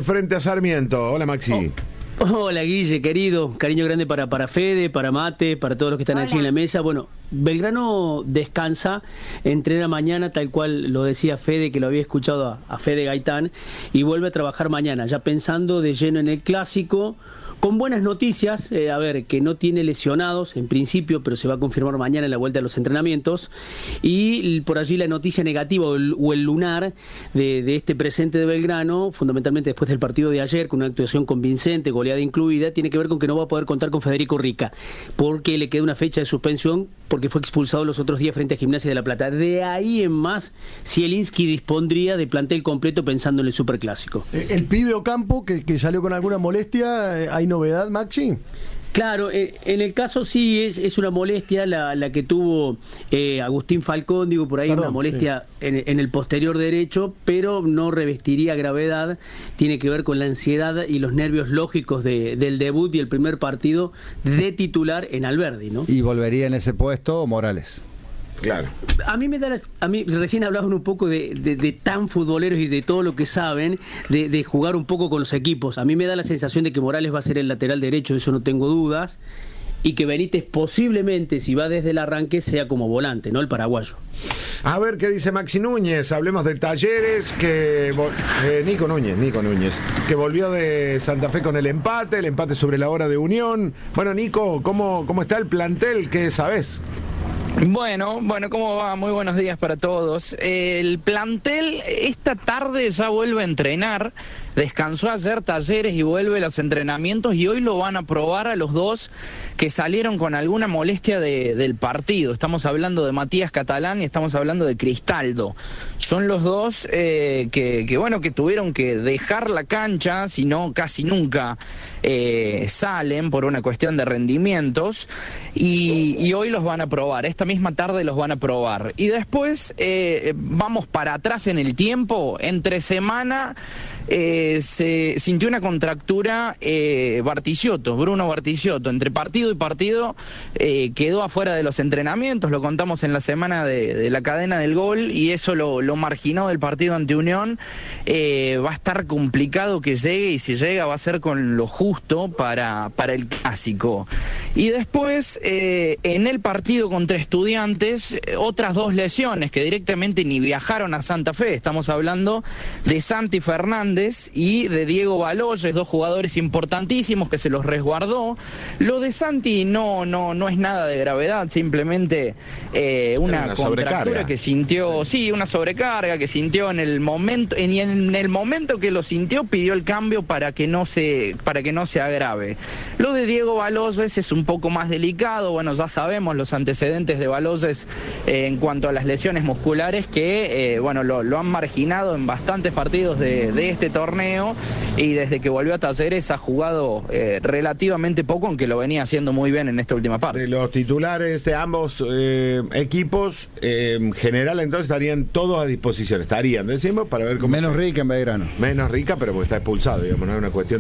frente a Sarmiento. Hola, Maxi. Hola, Guille, querido. Cariño grande para Fede, para Mate, para todos los que están allí en la mesa. Bueno, Belgrano descansa, entrena mañana, tal cual lo decía Fede, que lo había escuchado a Fede Gaitán, y vuelve a trabajar mañana, ya pensando de lleno en el clásico. Con buenas noticias, que no tiene lesionados en principio, pero se va a confirmar mañana en la vuelta de los entrenamientos. Y por allí la noticia negativa o el lunar de este presente de Belgrano, fundamentalmente después del partido de ayer, con una actuación convincente, goleada incluida, tiene que ver con que no va a poder contar con Federico Rica, porque le queda una fecha de suspensión, porque fue expulsado los otros días frente a Gimnasia de La Plata. De ahí en más, Zielinski dispondría de plantel completo pensando en el Superclásico. El pibe Ocampo, que salió con alguna molestia, ¿hay novedad, Maxi? Claro, en el caso sí es una molestia la que tuvo Agustín Falcón, digo por ahí. Perdón, una molestia sí. en el posterior derecho, pero no revestiría gravedad. Tiene que ver con la ansiedad y los nervios lógicos del debut y el primer partido de titular en Alberdi, ¿no? Y volvería en ese puesto Morales. Claro. A mí recién hablaban un poco de tan futboleros y de todo lo que saben, de jugar un poco con los equipos. A mí me da la sensación de que Morales va a ser el lateral derecho, de eso no tengo dudas, y que Benítez posiblemente, si va desde el arranque, sea como volante, ¿no? El paraguayo. A ver qué dice Maxi Núñez. Hablemos de Talleres, Nico Núñez, que volvió de Santa Fe con el empate sobre la hora de Unión. Bueno, Nico, ¿cómo está el plantel? ¿Qué sabés? Bueno, ¿cómo va? Muy buenos días para todos. El plantel esta tarde ya vuelve a entrenar. Descansó ayer Talleres y vuelve a los entrenamientos, y hoy lo van a probar a los dos que salieron con alguna molestia del partido. Estamos hablando de Matías Catalán y estamos hablando de Cristaldo. Son los dos que tuvieron que dejar la cancha, si no casi nunca salen por una cuestión de rendimientos, y hoy los van a probar. Esta misma tarde los van a probar. Y después vamos para atrás en el tiempo. Entre semana se sintió una contractura Bruno Barticciotto. Entre partido y partido quedó afuera de los entrenamientos. Lo contamos en la semana de la cadena del gol, y eso lo marginó del partido ante Unión. Va a estar complicado que llegue, y si llega va a ser con lo justo para el clásico. Y después en el partido contra Estudiantes, otras dos lesiones que directamente ni viajaron a Santa Fe. Estamos hablando de Santi Fernández y de Diego Baloyes, dos jugadores importantísimos que se los resguardó. Lo de Santi no es nada de gravedad, simplemente una contractura que sintió, una sobrecarga que sintió en el momento, y en el momento que lo sintió pidió el cambio para que no se agrave. Lo de Diego Baloyes es un poco más delicado. Bueno, ya sabemos los antecedentes de Baloyes en cuanto a las lesiones musculares, que lo han marginado en bastantes partidos de este torneo, y desde que volvió a Talleres ha jugado relativamente poco, aunque lo venía haciendo muy bien en esta última parte. De los titulares de ambos equipos, en general entonces estarían todos a disposición, decimos, para ver cómo... Menos Rica en Belgrano. Menos Rica, pero porque está expulsado, digamos, no es una cuestión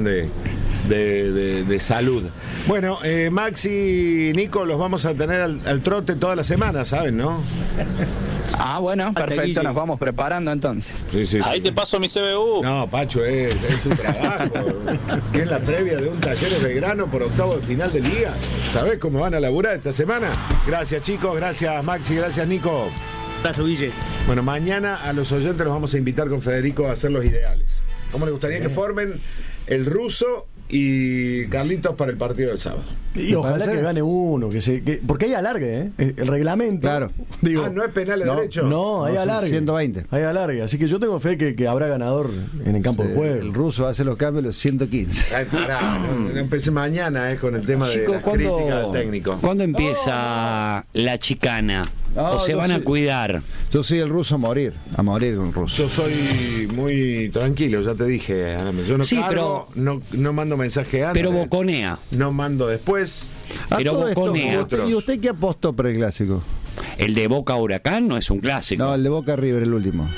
de salud. Bueno, Maxi, Nico, los vamos a tener al trote toda la semana, ¿saben, no? Bueno, perfecto, nos vamos preparando entonces. Sí. Ahí te paso mi CBU. No, Pacho, es un trabajo. Que es la previa de un Talleres Belgrano por octavo de final de liga. ¿Sabés cómo van a laburar esta semana? Gracias, chicos, gracias, Maxi, gracias, Nico. Gracias, Guille. Bueno, mañana a los oyentes los vamos a invitar con Federico a hacer los ideales. ¿Cómo les gustaría que formen el Ruso y Carlitos para el partido del sábado? Y ojalá que gane uno, porque hay alargue, el reglamento. Claro. Digo, no es penal de derecho. No, hay alargue. 120. Hay alargue, así que yo tengo fe que habrá ganador en el campo de juego. El Ruso hace los cambios los 115. No empecé mañana con el tema de las críticas del técnico. ¿Cuándo empieza la chicana? ¿O se van a cuidar? Yo soy el Ruso a morir con el Ruso. Yo soy muy tranquilo, ya te dije. Yo no cargo, no mando mensaje antes. Pero boconea. No mando después. Pero boconea. ¿Y usted qué apostó para el clásico? El de Boca Huracán no es un clásico. No, el de Boca River, el último.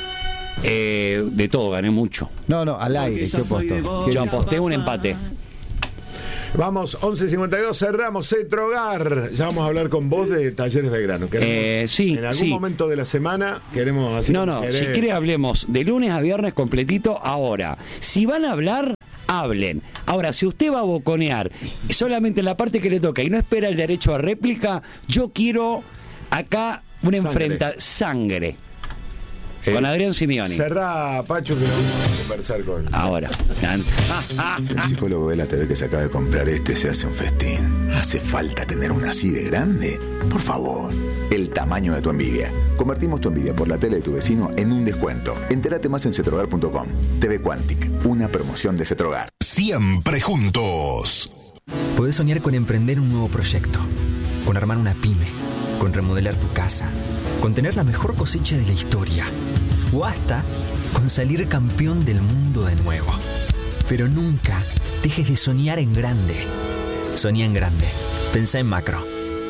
De todo, gané mucho. No, al aire, ¿qué apostó? Yo aposté un empate. Vamos, 11:52, cerramos Cetrogar. Ya vamos a hablar con vos de Talleres Belgrano. En algún momento de la semana queremos hacer... Si quiere hablemos de lunes a viernes completito ahora. Si van a hablar, hablen. Ahora, si usted va a boconear solamente en la parte que le toca y no espera el derecho a réplica, yo quiero acá sangre. Con Adrián Simioni. Cerrá, Pacho, que vamos a conversar con... Ahora. Si el psicólogo ve la TV que se acaba de comprar se hace un festín. ¿Hace falta tener una así de grande? Por favor, el tamaño de tu envidia. Convertimos tu envidia por la tele de tu vecino en un descuento. Entérate más en cetrogar.com. TV Quantic, una promoción de Cetrogar. Siempre juntos. Podés soñar con emprender un nuevo proyecto, con armar una pyme, con remodelar tu casa, con tener la mejor cosecha de la historia, o hasta con salir campeón del mundo de nuevo. Pero nunca dejes de soñar en grande. Soñá en grande. Pensá en macro.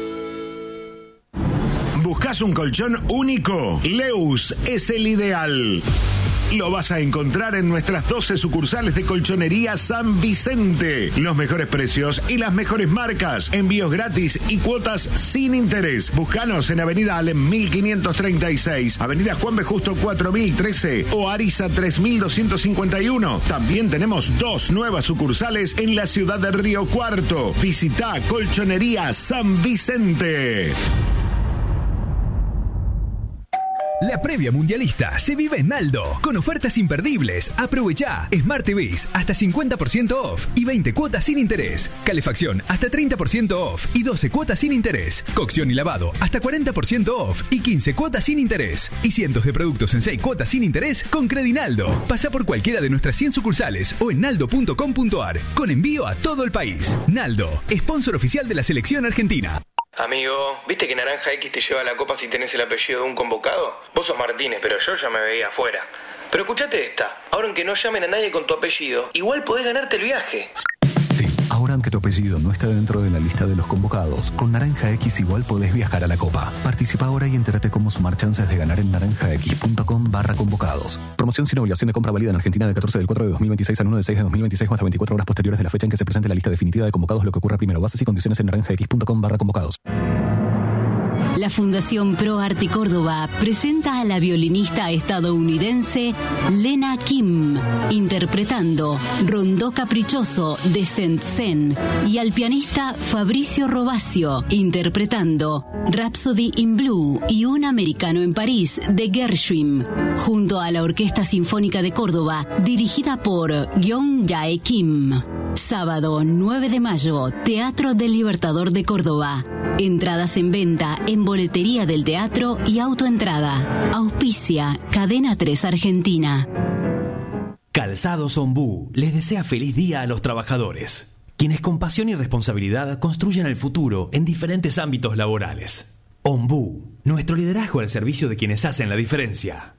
¿Buscas un colchón único? Leus es el ideal. Lo vas a encontrar en nuestras 12 sucursales de Colchonería San Vicente. Los mejores precios y las mejores marcas. Envíos gratis y cuotas sin interés. Búscanos en Avenida Alem 1536, Avenida Juan B. Justo 4013 o Ariza 3251. También tenemos 2 nuevas sucursales en la ciudad de Río Cuarto. Visita Colchonería San Vicente. La previa mundialista se vive en Naldo, con ofertas imperdibles. Aprovechá Smart TVs hasta 50% off y 20 cuotas sin interés. Calefacción hasta 30% off y 12 cuotas sin interés. Cocción y lavado hasta 40% off y 15 cuotas sin interés. Y cientos de productos en 6 cuotas sin interés con Credinaldo. Pasa por cualquiera de nuestras 100 sucursales o en naldo.com.ar, con envío a todo el país. Naldo, sponsor oficial de la selección argentina. Amigo, ¿viste que Naranja X te lleva la copa si tenés el apellido de un convocado? Vos sos Martínez, pero yo ya me veía afuera. Pero escuchate esta, ahora aunque no llamen a nadie con tu apellido, igual podés ganarte el viaje. Sí, ahora aunque tu apellido no está dentro de la lista de los convocados, con Naranja X igual podés viajar a la copa. Participa ahora y entérate cómo sumar chances de ganar en naranjax.com/convocados. Promoción sin obligación de compra válida en Argentina del 14 del 4 de 2026 al 1 de 6 de 2026 o hasta 24 horas posteriores de la fecha en que se presente la lista definitiva de convocados, lo que ocurra primero. Bases y condiciones en naranjax.com/convocados. La Fundación Pro Arte Córdoba presenta a la violinista estadounidense Lena Kim, interpretando Rondó Caprichoso de Saint-Saëns, y al pianista Fabricio Robacio, interpretando Rhapsody in Blue y Un americano en París de Gershwin, junto a la Orquesta Sinfónica de Córdoba, dirigida por Gyeong Jae Kim. Sábado 9 de mayo, Teatro del Libertador de Córdoba. Entradas en venta en boletería del teatro y autoentrada. Auspicia Cadena 3 Argentina. Calzados Ombú les desea feliz día a los trabajadores, quienes con pasión y responsabilidad construyen el futuro en diferentes ámbitos laborales. Ombú, nuestro liderazgo al servicio de quienes hacen la diferencia.